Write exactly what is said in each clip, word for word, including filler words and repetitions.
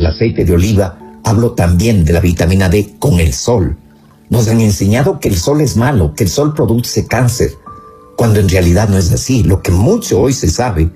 aceite de oliva, hablo también de la vitamina D con el sol. Nos han enseñado que el sol es malo, que el sol produce cáncer, cuando en realidad no es así. Lo que mucho hoy se sabe,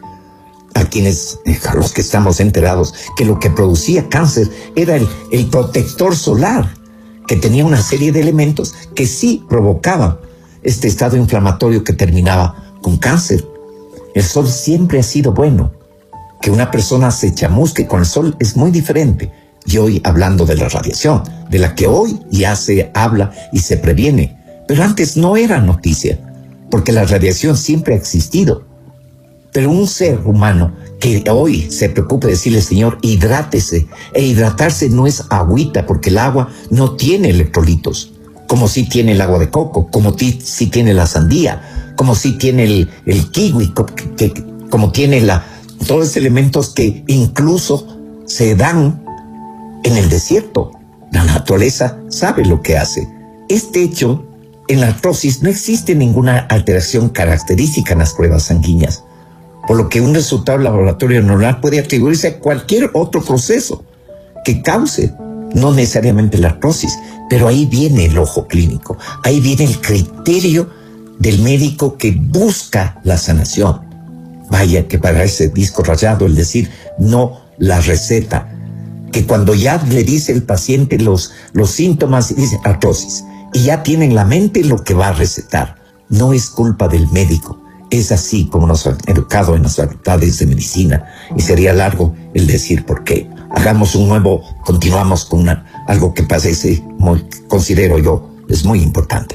a quienes, a los que estamos enterados, que lo que producía cáncer era el, el protector solar, que tenía una serie de elementos que sí provocaban este estado inflamatorio que terminaba con cáncer. El sol siempre ha sido bueno. Que una persona se chamusque con el sol es muy diferente. Y hoy hablando de la radiación, de la que hoy ya se habla y se previene, pero antes no era noticia, porque la radiación siempre ha existido. Pero un ser humano que hoy se preocupe de decirle, Señor, hidrátese, e hidratarse no es agüita, porque el agua no tiene electrolitos, como sí tiene el agua de coco, como sí tiene la sandía, como sí tiene el, el kiwi, que, que, como tiene la, todos los elementos que incluso se dan en el desierto. La naturaleza sabe lo que hace. Este hecho, en la artrosis no existe ninguna alteración característica en las pruebas sanguíneas, por lo que un resultado laboratorio normal puede atribuirse a cualquier otro proceso que cause, no necesariamente la artrosis, pero ahí viene el ojo clínico, ahí viene el criterio del médico que busca la sanación. Vaya que para ese disco rayado el decir no la receta, que cuando ya le dice el paciente los, los síntomas, dice artrosis, y ya tiene en la mente lo que va a recetar. No es culpa del médico. Es así como nos han educado en las facultades de medicina, y sería largo el decir por qué. Hagamos un nuevo, continuamos con una, algo que parece, muy, considero yo, es muy importante.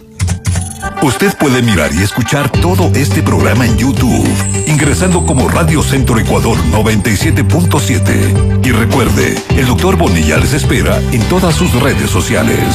Usted puede mirar y escuchar todo este programa en YouTube, ingresando como Radio Centro Ecuador noventa y siete punto siete. Y recuerde, el doctor Bonilla les espera en todas sus redes sociales.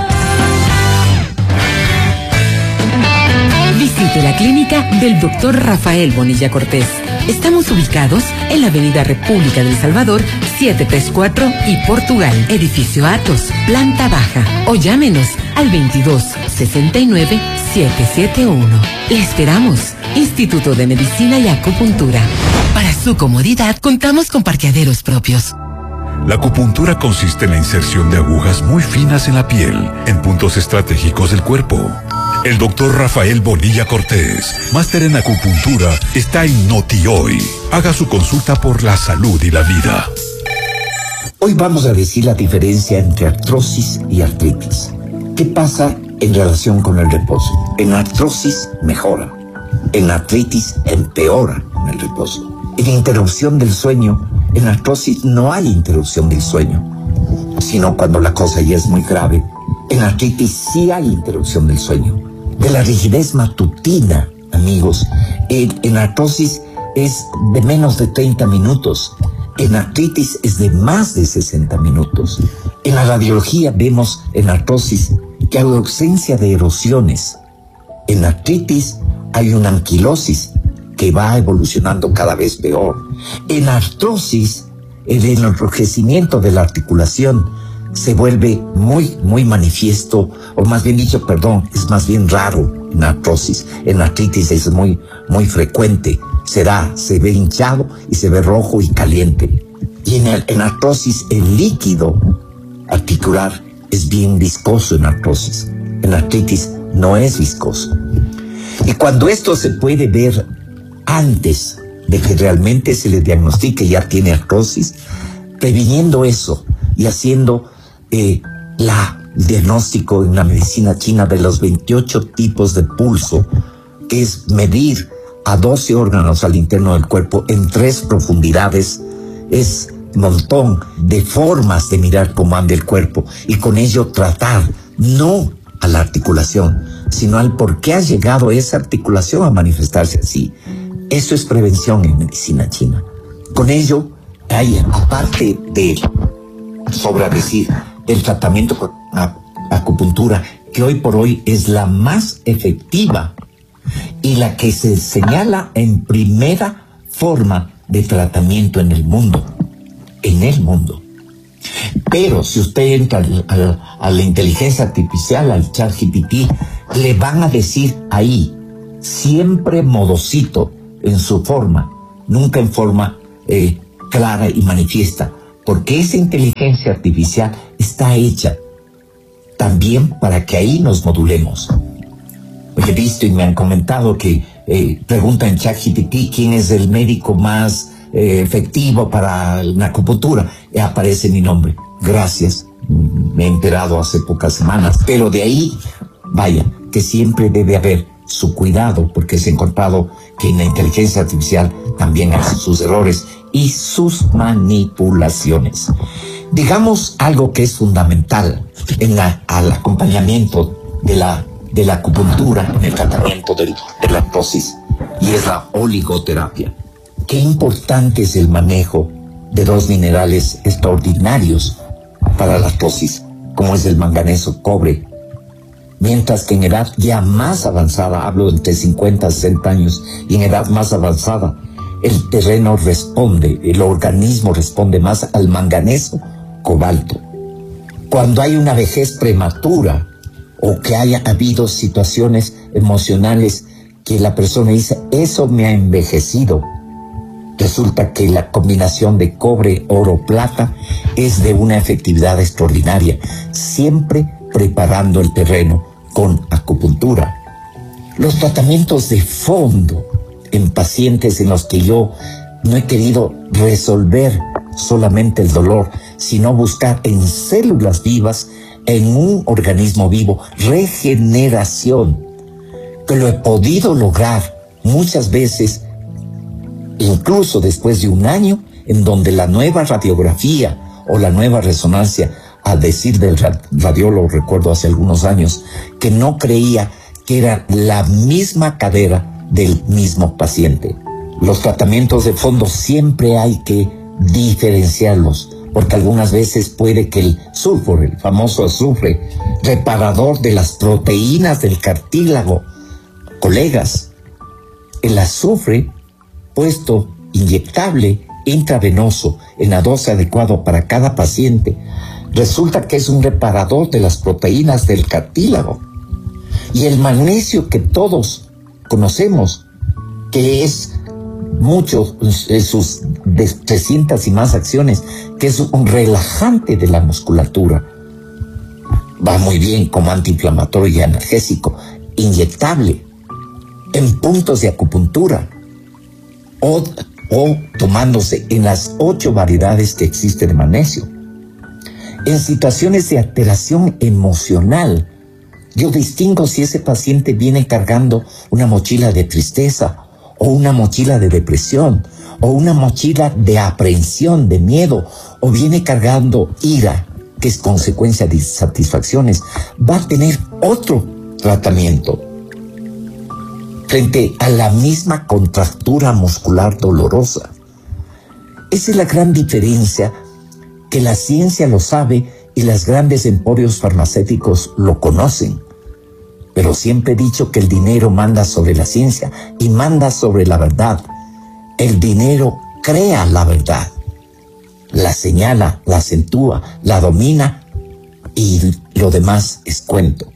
Visite la clínica del doctor Rafael Bonilla Cortés. Estamos ubicados en la avenida República del Salvador, setecientos treinta y cuatro y Portugal, edificio Atos, planta baja. O llámenos al veintidós sesenta y nueve setecientos setenta y uno. Le esperamos. Instituto de Medicina y Acupuntura. Para su comodidad, contamos con parqueaderos propios. La acupuntura consiste en la inserción de agujas muy finas en la piel, en puntos estratégicos del cuerpo. El doctor Rafael Bonilla Cortés, máster en acupuntura, está en Noti Hoy. Haga su consulta por la salud y la vida. Hoy vamos a decir la diferencia entre artrosis y artritis. ¿Qué pasa en relación con el reposo? En artrosis mejora, en artritis empeora con el reposo. En interrupción del sueño, en artrosis no hay interrupción del sueño, sino cuando la cosa ya es muy grave. En artritis sí hay interrupción del sueño. De la rigidez matutina, amigos, en, en artrosis es de menos de treinta minutos. En artritis es de más de sesenta minutos. En la radiología vemos en artrosis que hay ausencia de erosiones. En artritis hay una anquilosis que va evolucionando cada vez peor. En artrosis, el enrojecimiento de la articulación se vuelve muy, muy manifiesto, o más bien dicho, perdón, es más bien raro en artrosis. En artritis es muy, muy frecuente. Se da, se ve hinchado y se ve rojo y caliente. Y en, el, en artrosis, el líquido articular es bien viscoso en artrosis. En artritis no es viscoso. Y cuando esto se puede ver antes de que realmente se le diagnostique ya tiene artrosis, previniendo eso y haciendo eh, la el diagnóstico en la medicina china de los veintiocho tipos de pulso, que es medir a doce órganos al interno del cuerpo en tres profundidades, es un montón de formas de mirar cómo anda el cuerpo y con ello tratar no a la articulación, sino al por qué ha llegado esa articulación a manifestarse así. Eso es prevención en medicina china. Con ello hay, aparte de, sobra decir, el tratamiento con acupuntura, que hoy por hoy es la más efectiva y la que se señala en primera forma de tratamiento en el mundo, en el mundo. Pero si usted entra al, al, a la inteligencia artificial, al ChatGPT, le van a decir ahí, siempre modosito en su forma, nunca en forma eh, clara y manifiesta, porque esa inteligencia artificial está hecha también para que ahí nos modulemos. He visto y me han comentado que eh, preguntan en ChatGPT quién es el médico más eh, efectivo para la acupuntura. Y aparece mi nombre. Gracias. Me he enterado hace pocas semanas. Pero de ahí, vaya, que siempre debe haber su cuidado, porque se ha encontrado que en la inteligencia artificial también hay sus errores y sus manipulaciones. Digamos algo que es fundamental en la, al acompañamiento de la, de la acupuntura, en el tratamiento del, de la artrosis, y es la oligoterapia. Qué importante es el manejo de dos minerales extraordinarios para la artrosis, como es el manganeso, cobre. Mientras que en edad ya más avanzada, hablo entre cincuenta y sesenta años, y en edad más avanzada, el terreno responde, el organismo responde más al manganeso, cobalto. Cuando hay una vejez prematura o que haya habido situaciones emocionales que la persona dice, eso me ha envejecido, resulta que la combinación de cobre, oro, plata es de una efectividad extraordinaria, siempre preparando el terreno con acupuntura. Los tratamientos de fondo en pacientes en los que yo no he querido resolver solamente el dolor, sino buscar en células vivas, en un organismo vivo, regeneración, que lo he podido lograr muchas veces, incluso después de un año, en donde la nueva radiografía o la nueva resonancia, a decir del radiólogo, recuerdo hace algunos años, que no creía que era la misma cadera del mismo paciente. Los tratamientos de fondo siempre hay que diferenciarlos, porque algunas veces puede que el sulfur, el famoso azufre, reparador de las proteínas del cartílago, colegas, el azufre puesto inyectable intravenoso en la dosis adecuada para cada paciente, resulta que es un reparador de las proteínas del cartílago. Y el magnesio que todos conocemos, que es mucho en sus trescientas y más acciones, que es un relajante de la musculatura, va muy bien como antiinflamatorio y analgésico, inyectable en puntos de acupuntura o, o tomándose en las ocho variedades que existe de magnesio. En situaciones de alteración emocional, yo distingo si ese paciente viene cargando una mochila de tristeza, o una mochila de depresión, o una mochila de aprehensión, de miedo, o viene cargando ira, que es consecuencia de insatisfacciones. Va a tener otro tratamiento frente a la misma contractura muscular dolorosa. Esa es la gran diferencia, que la ciencia lo sabe y los grandes emporios farmacéuticos lo conocen. Pero siempre he dicho que el dinero manda sobre la ciencia y manda sobre la verdad. El dinero crea la verdad, la señala, la acentúa, la domina, y lo demás es cuento.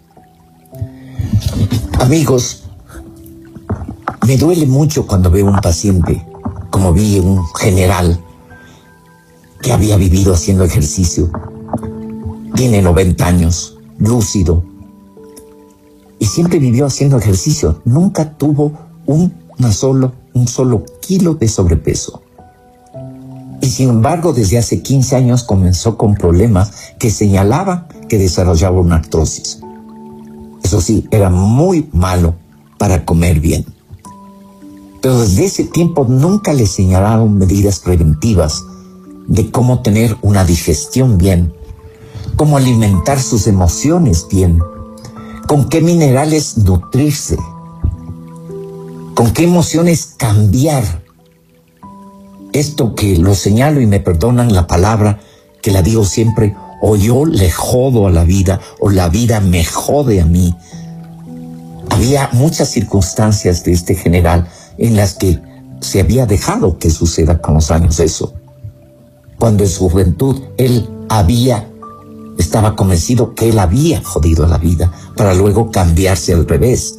Amigos, me duele mucho cuando veo un paciente, como vi un general que había vivido haciendo ejercicio, tiene noventa años, lúcido, y siempre vivió haciendo ejercicio. Nunca tuvo un, una solo, un solo kilo de sobrepeso. Y sin embargo, desde hace quince años comenzó con problemas que señalaban que desarrollaba una artrosis. Eso sí, era muy malo para comer bien. Pero desde ese tiempo nunca le señalaron medidas preventivas de cómo tener una digestión bien, cómo alimentar sus emociones bien, con qué minerales nutrirse, con qué emociones cambiar. Esto que lo señalo, y me perdonan la palabra, que la digo siempre, o yo le jodo a la vida, o la vida me jode a mí. Había muchas circunstancias de este general en las que se había dejado que suceda con los años eso. Cuando en su juventud él había, estaba convencido que él había jodido a la vida, para luego cambiarse al revés.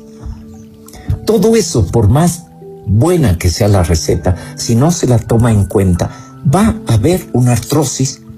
Todo eso, por más buena que sea la receta, si no se la toma en cuenta, va a haber una artrosis